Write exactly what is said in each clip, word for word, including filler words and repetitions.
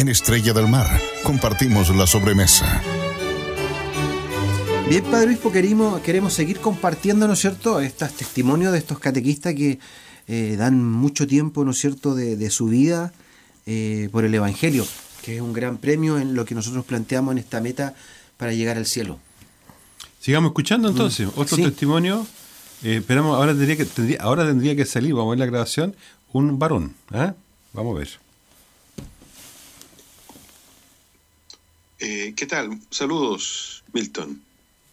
En Estrella del Mar compartimos la sobremesa. Bien, Padre Obispo, queremos, queremos seguir compartiendo, ¿no es cierto?, estos testimonios de estos catequistas que eh, dan mucho tiempo, ¿no es cierto?, de, de su vida eh, por el Evangelio, que es un gran premio en lo que nosotros planteamos en esta meta para llegar al cielo. Sigamos escuchando entonces, mm, otro sí. testimonio. Eh, esperamos, ahora tendría, que, tendría, ahora tendría que salir, vamos a ver la grabación, un varón. ¿eh? Vamos a ver. Eh, ¿Qué tal? Saludos, Milton.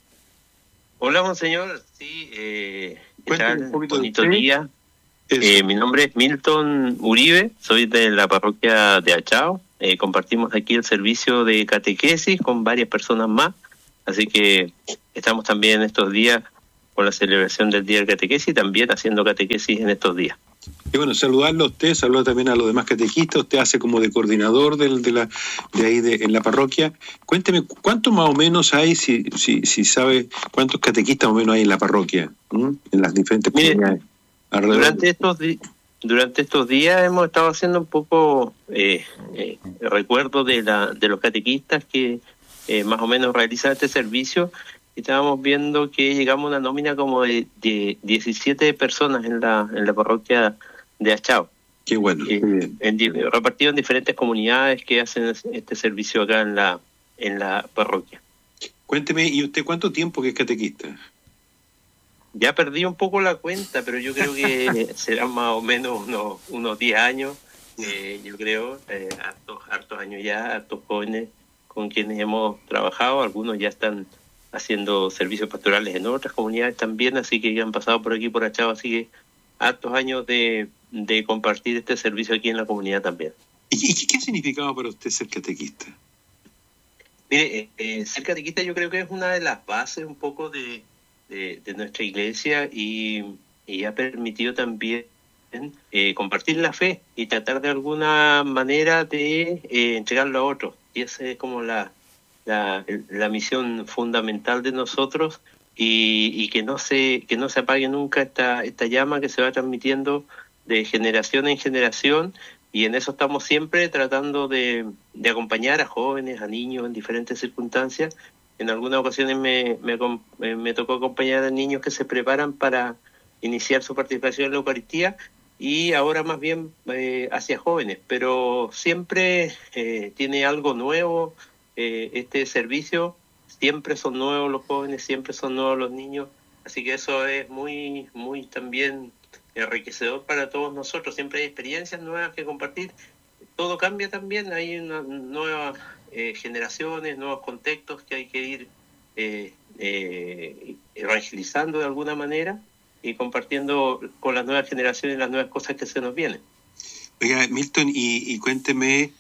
Hola, monseñor. Sí, eh, ¿qué tal? Un poquito Bonito de día. Eh, mi nombre es Milton Uribe, soy de la parroquia de Achao. Eh, compartimos aquí el servicio de catequesis con varias personas más. Así que estamos también estos días con la celebración del Día del Catequesis y también haciendo catequesis en estos días. Y bueno, saludarlo a usted, saludar también a los demás catequistas. Usted hace como de coordinador del, de la de ahí de, en la parroquia. Cuénteme, ¿cuántos más o menos hay, si si, si sabe, cuántos catequistas más o menos hay en la parroquia? ¿Mm? En las diferentes Mire, comunidades. Durante estos, di- durante estos días hemos estado haciendo un poco eh, eh, recuerdo de, la, de los catequistas que eh, más o menos realizan este servicio. Estábamos viendo que llegamos a una nómina como de, de diecisiete personas en la en la parroquia de Achao. Qué bueno. Eh, bien. en, repartidos en diferentes comunidades que hacen este servicio acá en la en la parroquia. Cuénteme, ¿y usted cuánto tiempo que es catequista? Ya perdí un poco la cuenta, pero yo creo que serán más o menos unos unos diez años, eh, yo creo, eh, hartos, hartos años ya, hartos jóvenes con quienes hemos trabajado, algunos ya están haciendo servicios pastorales en otras comunidades también, así que ya han pasado por aquí, por Achao, así que hartos años de, de compartir este servicio aquí en la comunidad también. ¿Y, y qué ha significado para usted ser catequista? Mire, eh, eh, ser catequista yo creo que es una de las bases un poco de, de, de nuestra iglesia y, y ha permitido también eh, compartir la fe y tratar de alguna manera de eh, entregarlo a otros. Y esa es como la La, la misión fundamental de nosotros y, y que no se que no se apague nunca esta esta llama que se va transmitiendo de generación en generación, y en eso estamos siempre tratando de, de acompañar a jóvenes, a niños en diferentes circunstancias. En algunas ocasiones me, me, me tocó acompañar a niños que se preparan para iniciar su participación en la Eucaristía, y ahora más bien eh, hacia jóvenes, pero siempre eh, tiene algo nuevo. Eh, este servicio, siempre son nuevos los jóvenes, siempre son nuevos los niños, así que eso es muy muy también enriquecedor para todos nosotros. Siempre hay experiencias nuevas que compartir, todo cambia también, hay una, nuevas eh, generaciones, nuevos contextos que hay que ir eh, eh, evangelizando de alguna manera y compartiendo con las nuevas generaciones las nuevas cosas que se nos vienen. Oiga, Milton, y, y cuénteme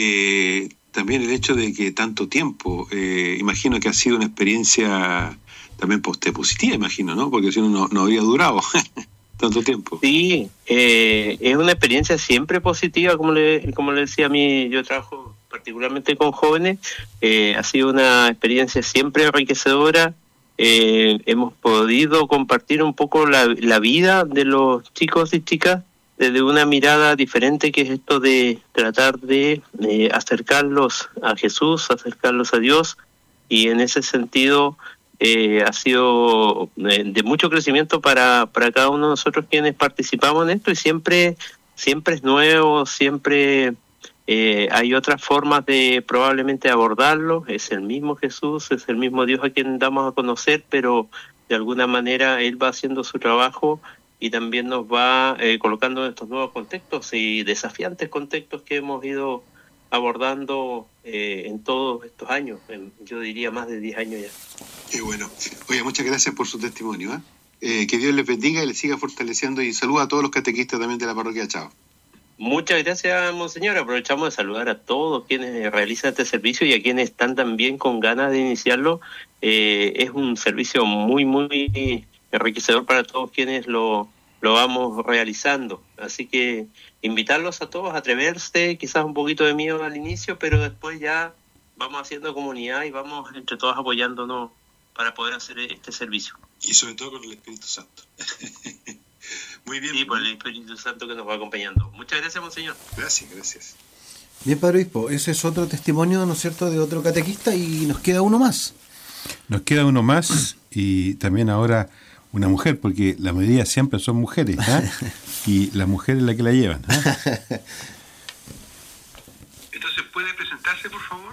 eh, también el hecho de que tanto tiempo, eh, imagino que ha sido una experiencia también positiva, imagino, ¿no? Porque si no, no, no habría durado tanto tiempo. Sí, eh, es una experiencia siempre positiva, como le, como le decía a mí, yo trabajo particularmente con jóvenes, eh, ha sido una experiencia siempre enriquecedora. Eh, hemos podido compartir un poco la, la vida de los chicos y chicas desde una mirada diferente, que es esto de tratar de eh, acercarlos a Jesús, acercarlos a Dios, y en ese sentido eh, ha sido de, de mucho crecimiento para, para cada uno de nosotros quienes participamos en esto, y siempre, siempre es nuevo, siempre eh, hay otras formas de probablemente abordarlo. Es el mismo Jesús, es el mismo Dios a quien damos a conocer, pero de alguna manera Él va haciendo su trabajo y también nos va eh, colocando en estos nuevos contextos y desafiantes contextos que hemos ido abordando eh, en todos estos años, en, yo diría más de diez años ya. Qué bueno. Oye, muchas gracias por su testimonio. ¿eh? Eh, que Dios les bendiga y les siga fortaleciendo, y saluda a todos los catequistas también de la parroquia Achao. Muchas gracias, monseñor. Aprovechamos de saludar a todos quienes realizan este servicio y a quienes están también con ganas de iniciarlo. Eh, es un servicio muy, muy enriquecedor para todos quienes lo, lo vamos realizando. Así que invitarlos a todos a atreverse, quizás un poquito de miedo al inicio, pero después ya vamos haciendo comunidad y vamos entre todos apoyándonos para poder hacer este servicio. Y sobre todo con el Espíritu Santo. Muy bien. Sí, por el Espíritu Santo que nos va acompañando. Muchas gracias, monseñor. Gracias, gracias. Bien, Padre Obispo, ese es otro testimonio, ¿no es cierto?, de otro catequista y nos queda uno más. Nos queda uno más y también ahora una mujer, porque la mayoría siempre son mujeres, ¿ah? Y la mujer es la que la llevan, ¿ah? Entonces, ¿puede presentarse, por favor?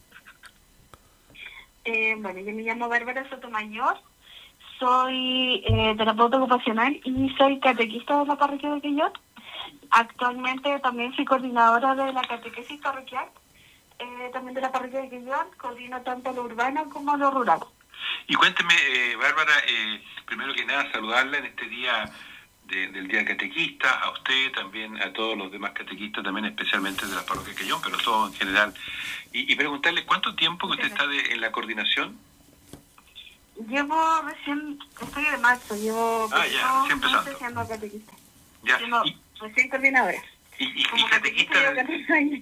Eh, bueno, yo me llamo Bárbara Sotomayor, soy eh, terapeuta ocupacional y soy catequista de la parroquia de Quillot. Actualmente también soy coordinadora de la catequesis parroquial, eh, también de la parroquia de Quillot, coordino tanto lo urbano como lo rural. Y cuénteme, eh, Bárbara, eh, primero que nada, saludarla en este día de, del Día Catequista, a usted, también a todos los demás catequistas, también especialmente de la parroquia de Quillot, pero todos en general. Y, y preguntarle, ¿cuánto tiempo que usted está de, en la coordinación? Llevo recién, estoy de marzo, llevo Ah, ya, recién empezando. siendo catequista. Ya, Siendo y, recién coordinadora. y, y, Como y catequista, llevo catorce años.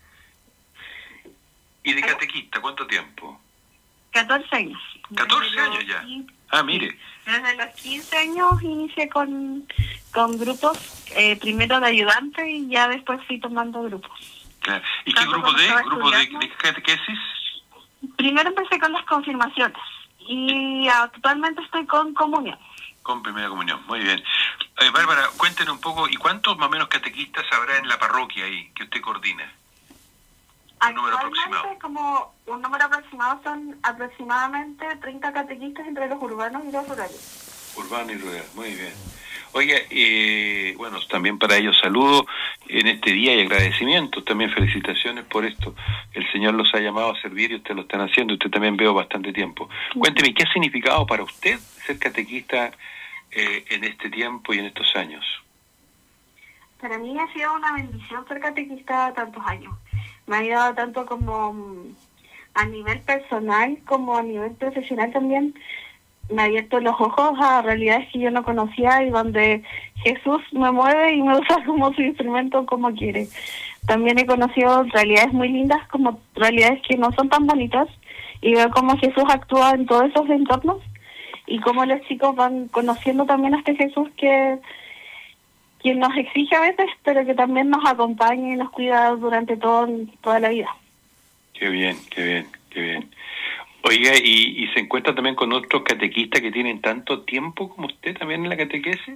¿Y de catequista cuánto tiempo? catorce años. catorce Desde años los ya. quince Ah, mire. Desde los quince años inicié con, con grupos, eh, primero de ayudante y ya después fui tomando grupos. Claro. ¿Y qué Tanto grupo como de estaba grupo de, estudiando. de catequesis? Primero empecé con las confirmaciones y actualmente estoy con comunión. Con primera comunión, muy bien. Eh, Bárbara, cuéntenos un poco, ¿y cuántos más o menos catequistas habrá en la parroquia ahí que usted coordina? Un número Actualmente aproximado. como un número aproximado son aproximadamente treinta catequistas entre los urbanos y los rurales. Urbano y rural, muy bien. Oiga, eh, bueno, también para ellos saludos en este día y agradecimientos, también felicitaciones por esto. El Señor los ha llamado a servir y ustedes lo están haciendo, usted también veo bastante tiempo. Cuénteme, ¿qué ha significado para usted ser catequista eh, en este tiempo y en estos años? Para mí ha sido una bendición ser catequista tantos años. Me ha ayudado tanto como mm, a nivel personal como a nivel profesional también. Me ha abierto los ojos a realidades que yo no conocía y donde Jesús me mueve y me usa como su instrumento como quiere. También he conocido realidades muy lindas como realidades que no son tan bonitas y veo cómo Jesús actúa en todos esos entornos y cómo los chicos van conociendo también a este Jesús que, que nos exige a veces, pero que también nos acompaña y nos cuida durante todo, toda la vida. Qué bien, qué bien, qué bien. Oiga, ¿y, y se encuentra también con otros catequistas que tienen tanto tiempo como usted también en la catequesis?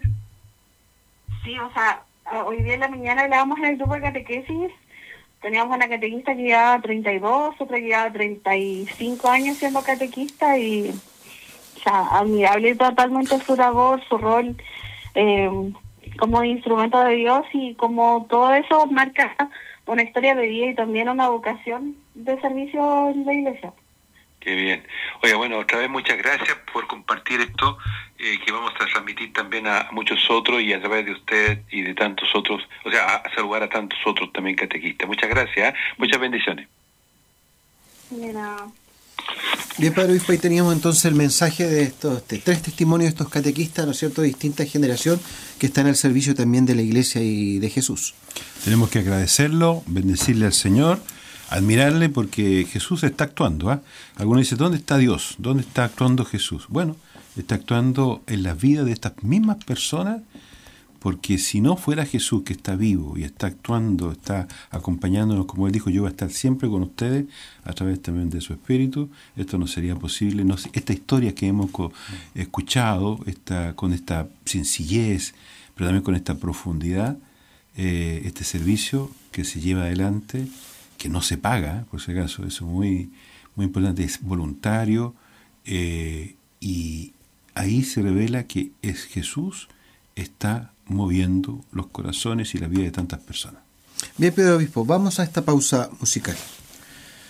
Sí, o sea, hoy día en la mañana hablábamos en el grupo de catequesis, teníamos una catequista que llevaba treinta y dos, otra que llevaba treinta y cinco años siendo catequista y, o sea, admirable totalmente su labor, su rol eh, como instrumento de Dios y como todo eso marca una historia de vida y también una vocación de servicio en la iglesia. Qué bien. Oiga, bueno, otra vez muchas gracias por compartir esto eh, que vamos a transmitir también a muchos otros y a través de usted y de tantos otros, o sea, a, a saludar a tantos otros también catequistas. Muchas gracias, ¿eh? Muchas bendiciones. Mira. Bien, Padre Obispo, ahí teníamos entonces el mensaje de estos de tres testimonios de estos catequistas, ¿no es cierto?, de distinta generación que están al servicio también de la Iglesia y de Jesús. Tenemos que agradecerlo, bendecirle al Señor, admirarle porque Jesús está actuando. ¿eh? Algunos dicen, ¿dónde está Dios? ¿Dónde está actuando Jesús? Bueno, está actuando en la vida de estas mismas personas, porque si no fuera Jesús que está vivo y está actuando, está acompañándonos, como Él dijo, yo voy a estar siempre con ustedes a través también de su Espíritu, esto no sería posible. No, esta historia que hemos escuchado, esta, con esta sencillez, pero también con esta profundidad, eh, este servicio que se lleva adelante, que no se paga, por si acaso, eso es muy, muy importante, es voluntario, eh, y ahí se revela que es Jesús está moviendo los corazones y la vida de tantas personas. Bien, Pedro Obispo, vamos a esta pausa musical.